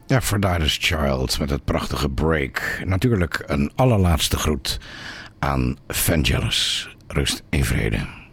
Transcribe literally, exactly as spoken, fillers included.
Aphrodite's Child met het prachtige Break. Natuurlijk een allerlaatste groet aan Vangelis. Rust in vrede.